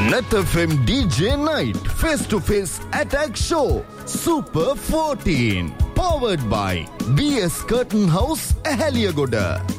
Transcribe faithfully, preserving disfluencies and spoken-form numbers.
Net F M D J Night Face to Face Attack Show Super fourteen. Powered by B S Curtain House, Ahaliagoda.